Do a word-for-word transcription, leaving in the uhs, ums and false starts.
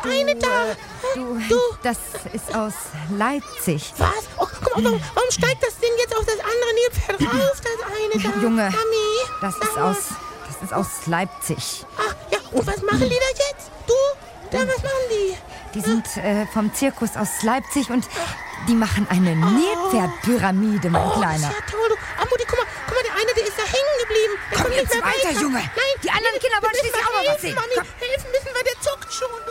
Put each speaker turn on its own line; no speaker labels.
eine da.
Äh, du,
Du.
das ist aus Leipzig.
Was? Oh, guck mal, warum, warum steigt das Ding jetzt auf das andere Nilpferd rauf, das eine da?
Junge,
Mami,
das
sag
ist
mal.
aus, das ist aus Leipzig.
Ach, ja, und was machen die da jetzt? Du? Da, was machen die?
Die sind äh, vom Zirkus aus Leipzig und die machen eine Nilpferdpyramide, mein
Oh,
Kleiner.
das ist ja toll. Du. Ah, Mutti, guck mal, guck mal, der eine, der ist da hängen geblieben. Der
Komm
kommt
jetzt
nicht mehr
weiter, Junge.
Nein,
Die anderen Kinder wollen
wir müssen
schließlich auch
mal
mal was
helfen,
sehen.
Mami,
Komm.
helfen müssen wir, der zuckt schon.